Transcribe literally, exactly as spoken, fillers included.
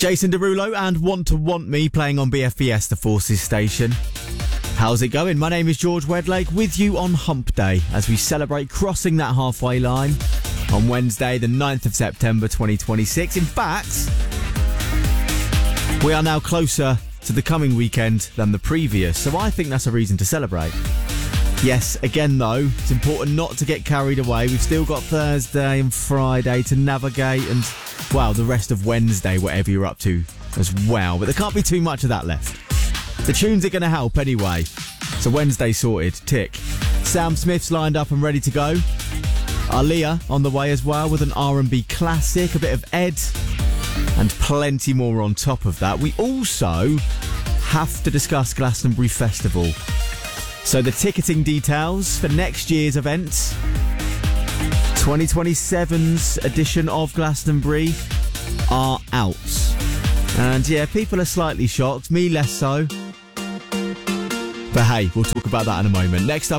Jason Derulo and Want to Want Me playing on B F B S, the Forces station. How's it going? My name is George Wedlake with you on Hump Day as we celebrate crossing that halfway line on Wednesday, the ninth of September twenty twenty-six. In fact, we are now closer to the coming weekend than the previous, so I think that's a reason to celebrate. Yes, again though, it's important not to get carried away. We've still got Thursday and Friday to navigate and, well, the rest of Wednesday, whatever you're up to as well. But there can't be too much of that left. The tunes are going to help anyway. So Wednesday sorted, tick. Sam Smith's lined up and ready to go. Aaliyah on the way as well with an R and B classic, a bit of Ed, and plenty more on top of that. We also have to discuss Glastonbury Festival. So the ticketing details for next year's event, twenty twenty-seven's edition of Glastonbury, are out. And yeah, people are slightly shocked, me less so. But hey, we'll talk about that in a moment. Next up